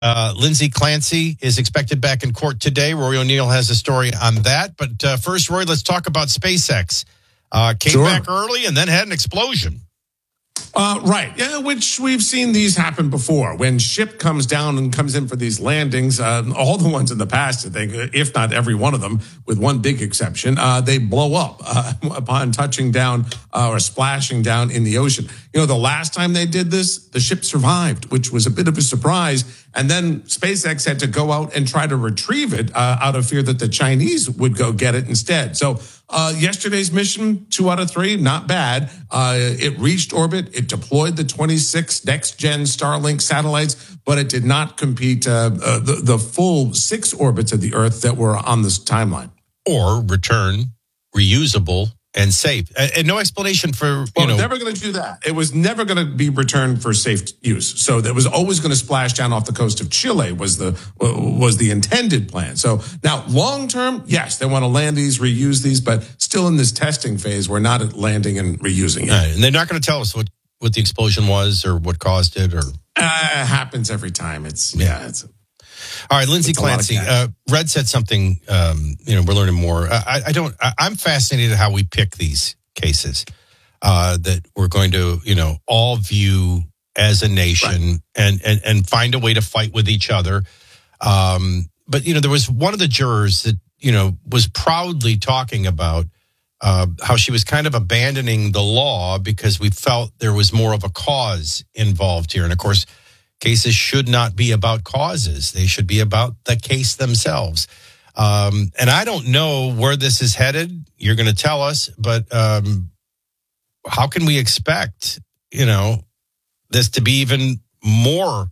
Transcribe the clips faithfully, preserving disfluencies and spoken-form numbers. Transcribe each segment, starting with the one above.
Uh, Lindsay Clancy is expected back in court today. Rory O'Neill has a story on that. But uh, first, Rory, let's talk about SpaceX. Uh, came Sure. back early and then had an explosion. Uh, right, yeah, which we've seen these happen before. When ship comes down and comes in for these landings, uh, all the ones in the past, I think, if not every one of them, with one big exception, uh, they blow up uh, upon touching down uh, or splashing down in the ocean. You know, the last time they did this, the ship survived, which was a bit of a surprise. And then SpaceX had to go out and try to retrieve it uh, out of fear that the Chinese would go get it instead. So uh, yesterday's mission, two out of three, not bad. Uh, it reached orbit. It deployed the twenty-six next-gen Starlink satellites, but it did not compete uh, uh, the, the full six orbits of the Earth that were on this timeline. Or return reusable and safe. And, and no explanation for, you well, know. never going to do that. It was never going to be returned for safe use. So that was always going to splash down off the coast of Chile was the was the intended plan. So now long term, yes, they want to land these, reuse these, but still in this testing phase, we're not at landing and reusing it. Right, and they're not going to tell us what, what the explosion was or what caused it or. Uh, happens every time. It's, yeah, yeah it's. All right, Lindsay Clancy. Uh, Red said something. Um, you know, we're learning more. I, I don't. I, I'm fascinated how we pick these cases uh, that we're going to, you know, all view as a nation right. and, and and find a way to fight with each other. Um, but you know, there was one of the jurors that you know was proudly talking about uh, how she was kind of abandoning the law because we felt there was more of a cause involved here, and of course. Cases should not be about causes. They should be about the case themselves. Um, and I don't know where this is headed. You're going to tell us, but um, how can we expect, you know, this to be even more?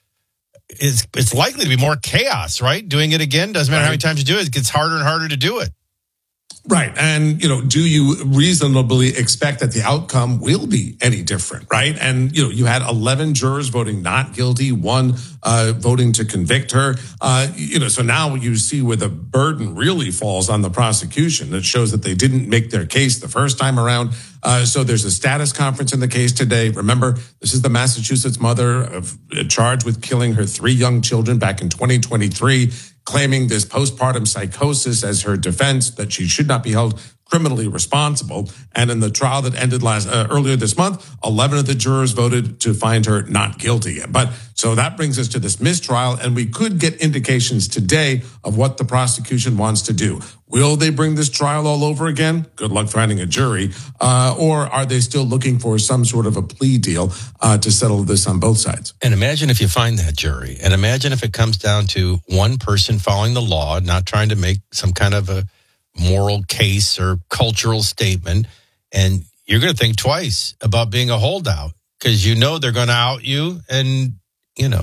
It's, it's likely to be more chaos, right? Doing it again, doesn't matter how many times you do it, it gets harder and harder to do it. Right. And, you know, do you reasonably expect that the outcome will be any different? Right. And, you know, you had eleven jurors voting not guilty, one uh, voting to convict her. Uh, you know, so now you see where the burden really falls on the prosecution. That shows that they didn't make their case the first time around. Uh, so there's a status conference in the case today. Remember, this is the Massachusetts mother of, uh, charged with killing her three young children back in twenty twenty-three. Claiming this postpartum psychosis as her defense, that she should not be held criminally responsible. And in the trial that ended last uh, earlier this month, eleven of the jurors voted to find her not guilty. But so that brings us to this mistrial, and we could get indications today of what the prosecution wants to do. Will they bring this trial all over again? Good luck finding a jury. Uh, or are they still looking for some sort of a plea deal uh, to settle this on both sides? And imagine if you find that jury. And imagine if it comes down to one person following the law, not trying to make some kind of a moral case or cultural statement. And you're going to think twice about being a holdout because you know they're going to out you and, you know,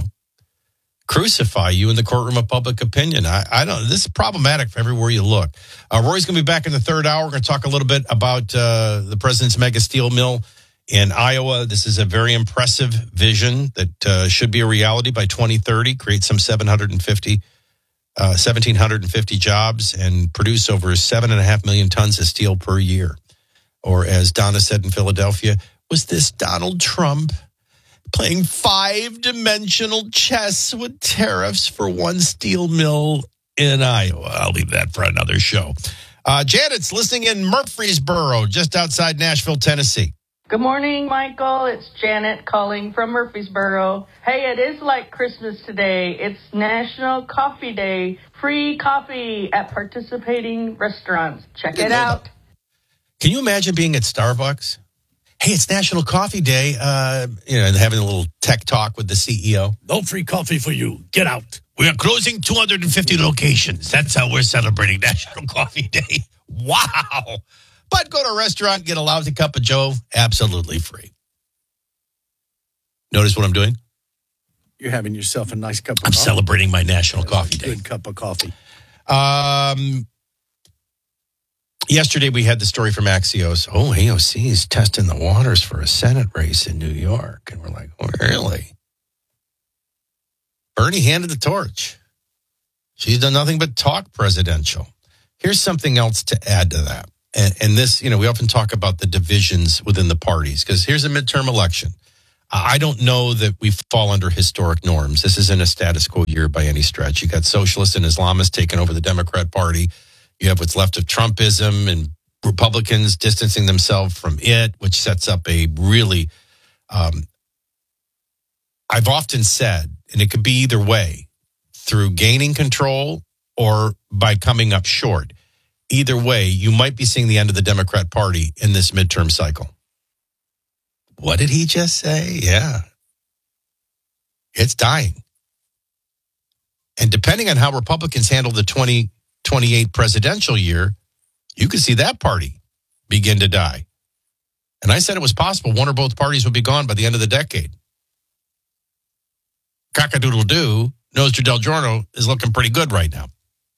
crucify you in the courtroom of public opinion. I, I don't. This is problematic for everywhere you look. Uh, Rory's going to be back in the third hour. We're going to talk a little bit about uh, the president's mega steel mill in Iowa. This is a very impressive vision that uh, should be a reality by twenty thirty. Create some seven hundred fifty, uh, one thousand seven hundred fifty jobs and produce over seven and a half million tons of steel per year. Or as Donna said in Philadelphia, was this Donald Trump playing five-dimensional chess with tariffs for one steel mill in Iowa? I'll leave that for another show. Uh, Janet's listening in Murfreesboro, just outside Nashville, Tennessee. Good morning, Michael. It's Janet calling from Murfreesboro. Hey, it is like Christmas today. It's National Coffee Day. Free coffee at participating restaurants. Check it out. Can you imagine being at Starbucks? Hey, it's National Coffee Day. Uh, you know, having a little tech talk with the C E O. No free coffee for you. Get out. We are closing two hundred fifty locations. That's how we're celebrating National Coffee Day. Wow. But go to a restaurant, get a lousy cup of Joe, absolutely free. Notice what I'm doing? You're having yourself a nice cup of I'm coffee. I'm celebrating my National That's Coffee a Day. Good cup of coffee. Um... Yesterday, we had the story from Axios. Oh, A O C is testing the waters for a Senate race in New York. And we're like, oh, really? Bernie handed the torch. She's done nothing but talk presidential. Here's something else to add to that. And, and this, you know, we often talk about the divisions within the parties because here's a midterm election. I don't know that we fall under historic norms. This isn't a status quo year by any stretch. You got socialists and Islamists taking over the Democrat Party. You have what's left of Trumpism and Republicans distancing themselves from it, which sets up a really, um, I've often said, and it could be either way, through gaining control or by coming up short. Either way, you might be seeing the end of the Democrat Party in this midterm cycle. What did he just say? Yeah. It's dying. And depending on how Republicans handle the twenty twenty-eight presidential year, you could see that party begin to die. And I said it was possible one or both parties would be gone by the end of the decade. Cock-a-doodle-doo, Nostra Del Giorno is looking pretty good right now.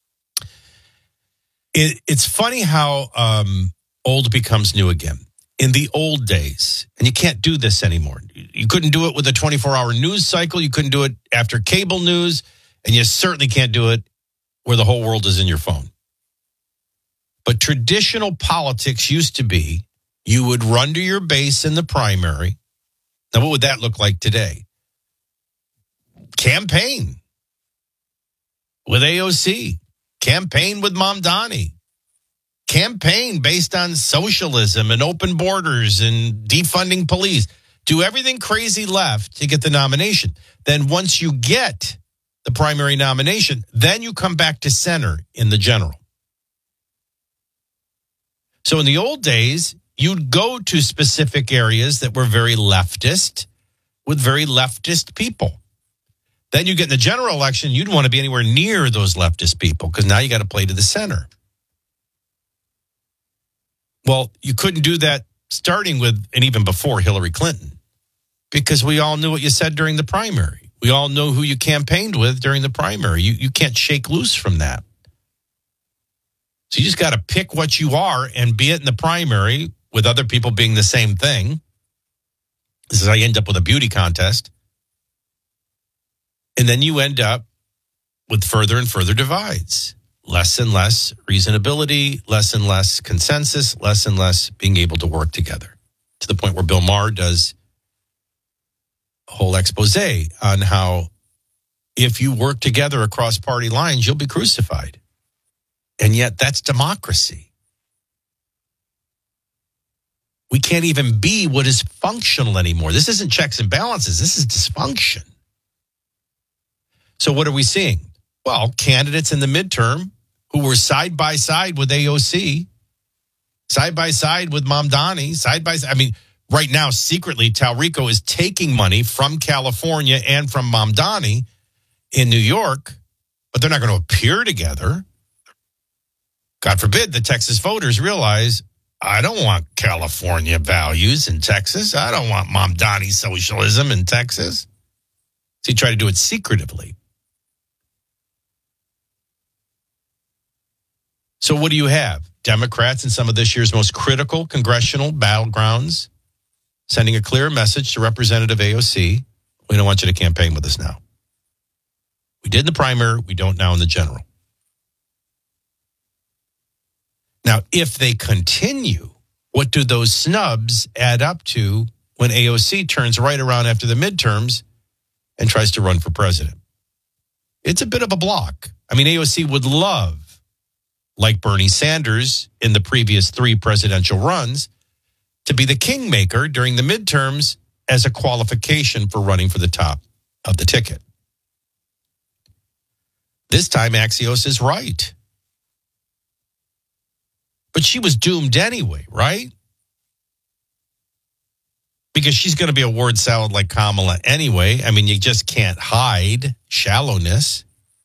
It, it's funny how um, old becomes new again. In the old days, and you can't do this anymore. You couldn't do it with a twenty-four hour news cycle. You couldn't do it after cable news. And you certainly can't do it where the whole world is in your phone. But traditional politics used to be you would run to your base in the primary. Now, what would that look like today? Campaign with A O C. Campaign with Mamdani. Campaign based on socialism and open borders and defunding police. Do everything crazy left to get the nomination. Then once you get the primary nomination, then you come back to center in the general. So in the old days, you'd go to specific areas that were very leftist with very leftist people. Then you get in the general election, you'd want to be anywhere near those leftist people because now you got to play to the center. Well, you couldn't do that starting with and even before Hillary Clinton because we all knew what you said during the primary. We all know who you campaigned with during the primary. You, you can't shake loose from that. So you just got to pick what you are and be it in the primary with other people being the same thing. This is how you end up with a beauty contest. And then you end up with further and further divides. Less and less reasonability, less and less consensus, less and less being able to work together. To the point where Bill Maher does a whole expose on how if you work together across party lines, you'll be crucified. And yet that's democracy. We can't even be what is functional anymore. This isn't checks and balances. This is dysfunction. So what are we seeing? Well, candidates in the midterm who were side by side with A O C, side by side with Mamdani, side by side. I mean, right now, secretly, Talrico is taking money from California and from Mamdani in New York, but they're not going to appear together. God forbid the Texas voters realize, I don't want California values in Texas. I don't want Mamdani socialism in Texas. So he tried to do it secretively. So what do you have? Democrats in some of this year's most critical congressional battlegrounds sending a clear message to Representative A O C. We don't want you to campaign with us now. We did in the primary. We don't now in the general. Now, if they continue, what do those snubs add up to when A O C turns right around after the midterms and tries to run for president? It's a bit of a block. I mean, A O C would love, like Bernie Sanders in the previous three presidential runs, to be the kingmaker during the midterms as a qualification for running for the top of the ticket. This time, Axios is right. But she was doomed anyway, right? Because she's going to be a word salad like Kamala anyway. I mean, you just can't hide shallowness.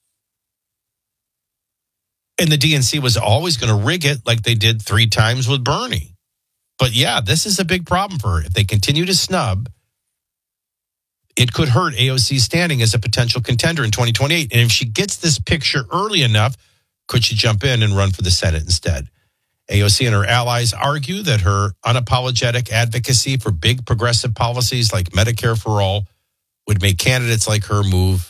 And the D N C was always going to rig it like they did three times with Bernie. But yeah, this is a big problem for her. If they continue to snub, it could hurt A O C's standing as a potential contender in twenty twenty-eight. And if she gets this picture early enough, could she jump in and run for the Senate instead? A O C and her allies argue that her unapologetic advocacy for big progressive policies like Medicare for all would make candidates like her move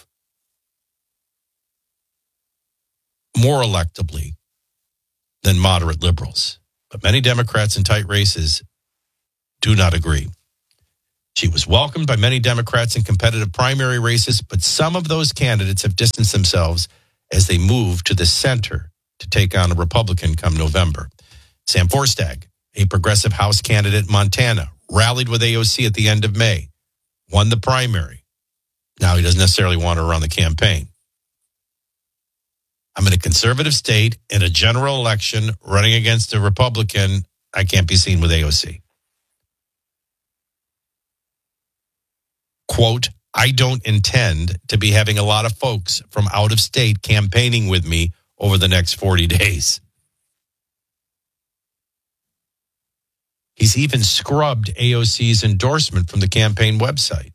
more electably than moderate liberals. But many Democrats in tight races do not agree. She was welcomed by many Democrats in competitive primary races, but some of those candidates have distanced themselves as they move to the center to take on a Republican come November. Sam Forstag, a progressive House candidate in Montana, rallied with A O C at the end of May, won the primary. Now he doesn't necessarily want to run the campaign. I'm in a conservative state in a general election running against a Republican. I can't be seen with A O C. Quote, I don't intend to be having a lot of folks from out of state campaigning with me over the next forty days. He's even scrubbed A O C's endorsement from the campaign website.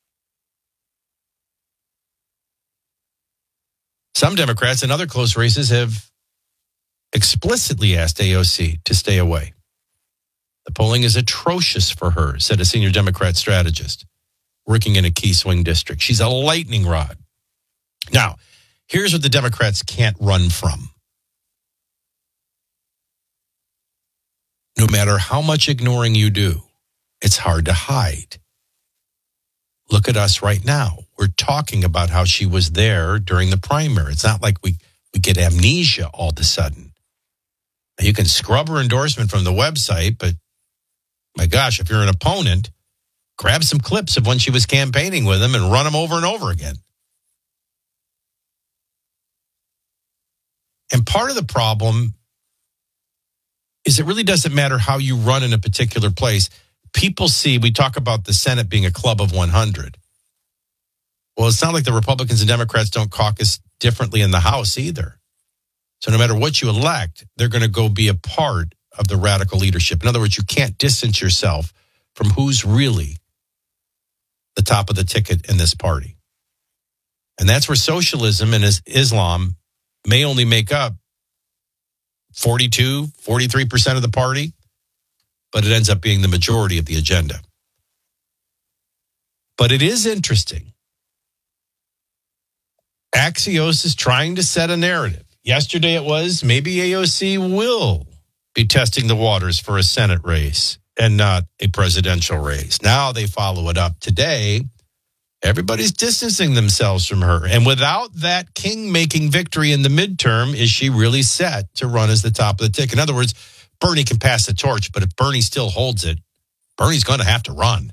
Some Democrats in other close races have explicitly asked A O C to stay away. The polling is atrocious for her, said a senior Democrat strategist working in a key swing district. She's a lightning rod. Now, here's what the Democrats can't run from. No matter how much ignoring you do, it's hard to hide. Look at us right now. We're talking about how she was there during the primary. It's not like we, we get amnesia all of a sudden. You can scrub her endorsement from the website, but my gosh, if you're an opponent, grab some clips of when she was campaigning with him and run them over and over again. And part of the problem is it really doesn't matter how you run in a particular place. People see, we talk about the Senate being a club of one hundred. Well, it's not like the Republicans and Democrats don't caucus differently in the House either. So no matter what you elect, they're going to go be a part of the radical leadership. In other words, you can't distance yourself from who's really the top of the ticket in this party. And that's where socialism and Islam may only make up forty-two, forty-three percent of the party, but it ends up being the majority of the agenda. But it is interesting. Axios is trying to set a narrative. Yesterday it was maybe A O C will be testing the waters for a Senate race and not a presidential race. Now they follow it up today. Everybody's distancing themselves from her. And without that king-making victory in the midterm, is she really set to run as the top of the ticket? In other words, Bernie can pass the torch, but if Bernie still holds it, Bernie's going to have to run.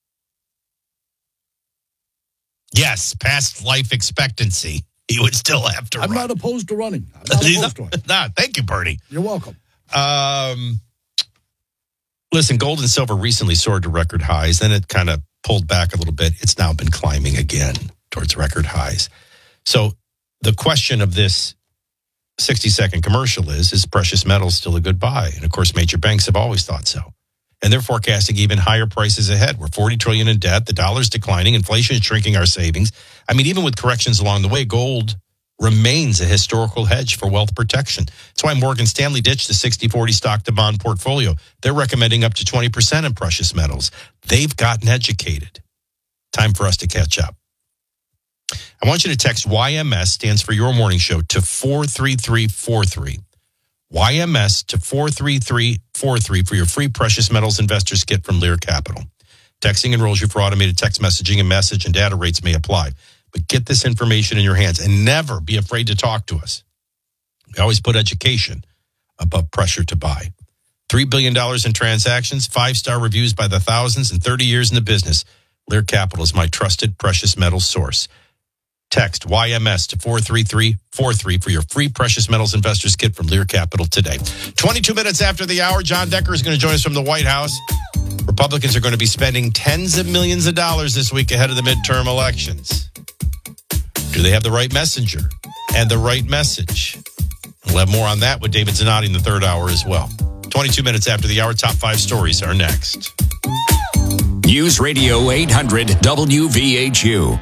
Yes, past life expectancy. He would still have to I'm run. not opposed to running. I'm not opposed to it. Nah, thank you, Bernie. You're welcome. Um, listen, gold and silver recently soared to record highs. Then it kind of pulled back a little bit. It's now been climbing again towards record highs. So the question of this sixty-second commercial is, is precious metals still a good buy? And, of course, major banks have always thought so. And they're forecasting even higher prices ahead. We're forty trillion dollars in debt. The dollar's declining. Inflation is shrinking our savings. I mean, even with corrections along the way, gold remains a historical hedge for wealth protection. That's why Morgan Stanley ditched the sixty forty stock to bond portfolio. They're recommending up to twenty percent in precious metals. They've gotten educated. Time for us to catch up. I want you to text Y M S, stands for Your Morning Show, to four three three four three. Y M S to four three three four three for your free precious metals investors kit from Lear Capital. Texting enrolls you for automated text messaging, and message and data rates may apply. But get this information in your hands and never be afraid to talk to us. We always put education above pressure to buy. three billion dollars in transactions, five-star reviews by the thousands, and thirty years in the business. Lear Capital is my trusted precious metals source. Text Y M S to four three three four three for your free precious metals investors kit from Lear Capital today. twenty-two minutes after the hour, John Decker is going to join us from the White House. Republicans are going to be spending tens of millions of dollars this week ahead of the midterm elections. Do they have the right messenger and the right message? We'll have more on that with David Zanotti in the third hour as well. twenty-two minutes after the hour, top five stories are next. News Radio eight hundred W V H U.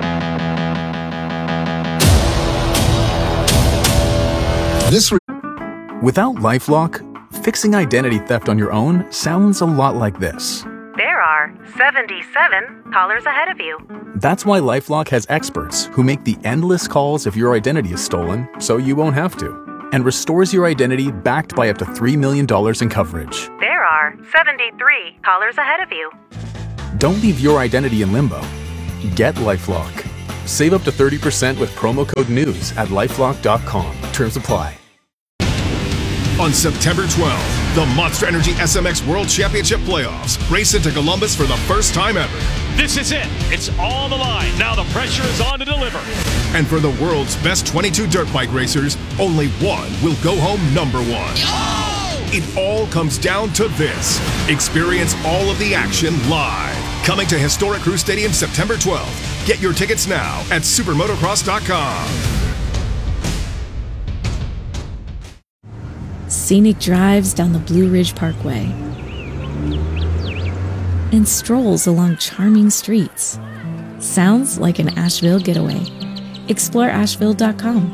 This re- Without LifeLock, fixing identity theft on your own sounds a lot like this. There are seventy-seven callers ahead of you. That's why LifeLock has experts who make the endless calls if your identity is stolen, so you won't have to, and restores your identity backed by up to three million dollars in coverage. There are seventy-three callers ahead of you. Don't leave your identity in limbo. Get LifeLock. Save up to thirty percent with promo code NEWS at lifelock dot com. Terms apply. On September twelfth, the Monster Energy S M X World Championship Playoffs race into Columbus for the first time ever. This is it. It's all on the line. Now the pressure is on to deliver. And for the world's best twenty-two dirt bike racers, only one will go home number one. Oh! It all comes down to this. Experience all of the action live. Coming to historic Crew Stadium September twelfth. Get your tickets now at supermotocross dot com. Scenic drives down the Blue Ridge Parkway and strolls along charming streets. Sounds like an Asheville getaway. explore asheville dot com.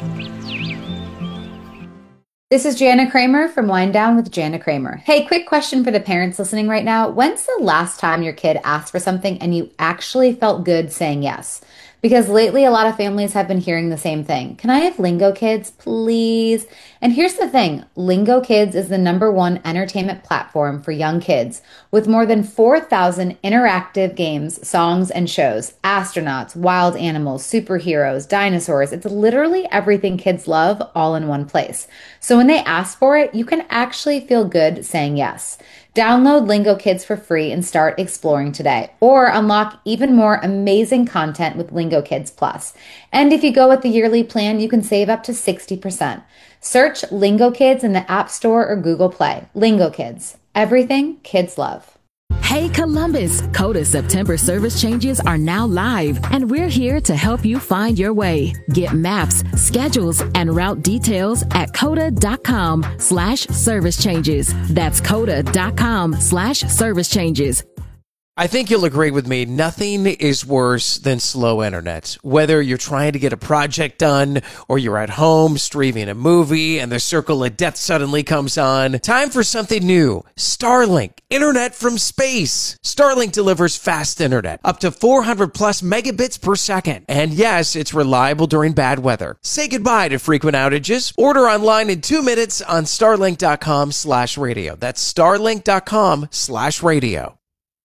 This is Jana Kramer from Wind Down with Jana Kramer. Hey, quick question for the parents listening right now. When's the last time your kid asked for something and you actually felt good saying yes? Because lately, a lot of families have been hearing the same thing. Can I have Lingo Kids, please? And here's the thing. Lingo Kids is the number one entertainment platform for young kids with more than four thousand interactive games, songs, and shows. Astronauts, wild animals, superheroes, dinosaurs. It's literally everything kids love all in one place. So when they ask for it, you can actually feel good saying yes. Download Lingo Kids for free and start exploring today, or unlock even more amazing content with Lingo Kids Plus. And if you go with the yearly plan, you can save up to sixty percent. Search Lingo Kids in the App Store or Google Play. Lingo Kids, everything kids love. Hey Columbus, Coda September service changes are now live, and we're here to help you find your way. Get maps, schedules, and route details at coda dot com slash service changes. That's coda dot com slash service changes. I think you'll agree with me. Nothing is worse than slow internet. Whether you're trying to get a project done or you're at home streaming a movie and the circle of death suddenly comes on. Time for something new. Starlink. Internet from space. Starlink delivers fast internet. Up to four hundred plus megabits per second. And yes, it's reliable during bad weather. Say goodbye to frequent outages. Order online in two minutes on starlink dot com slash radio. That's starlink dot com slash radio.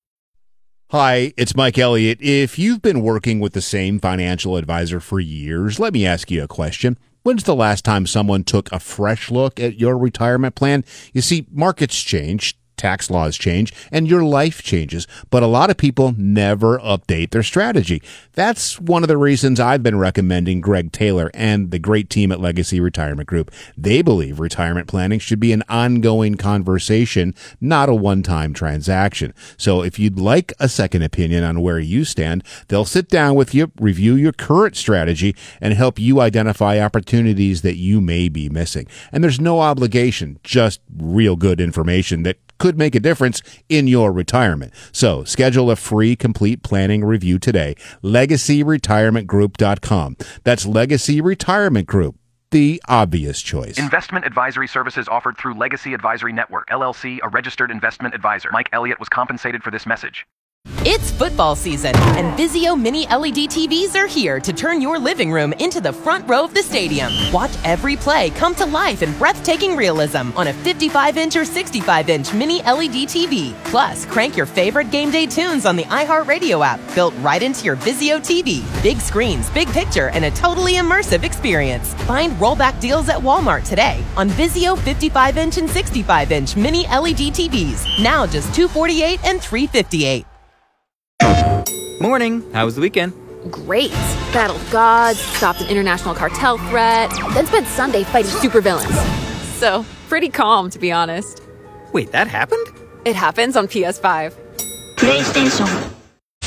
Hi, it's Mike Elliott. If you've been working with the same financial advisor for years, let me ask you a question. When's the last time someone took a fresh look at your retirement plan? You see, markets change, tax laws change, and your life changes, but a lot of people never update their strategy. That's one of the reasons I've been recommending Greg Taylor and the great team at Legacy Retirement Group. They believe retirement planning should be an ongoing conversation, not a one-time transaction. So if you'd like a second opinion on where you stand, they'll sit down with you, review your current strategy, and help you identify opportunities that you may be missing. And there's no obligation, just real good information that could make a difference in your retirement. So schedule a free complete planning review today. legacy retirement group dot com. That's Legacy Retirement Group, the obvious choice. Investment advisory services offered through Legacy Advisory Network, L L C, a registered investment advisor. Mike Elliott was compensated for this message. It's football season, and Vizio Mini L E D T Vs are here to turn your living room into the front row of the stadium. Watch every play come to life in breathtaking realism on a fifty-five inch or sixty-five inch Mini L E D T V. Plus, crank your favorite game day tunes on the iHeartRadio app, built right into your Vizio T V. Big screens, big picture, and a totally immersive experience. Find rollback deals at Walmart today on Vizio fifty-five inch and sixty-five inch Mini L E D T Vs. Now just two hundred forty-eight dollars and three hundred fifty-eight dollars. Morning. How was the weekend? Great. Battled gods, stopped an international cartel threat, then spent Sunday fighting supervillains. So, pretty calm, to be honest. Wait, that happened? It happens on P S five. PlayStation.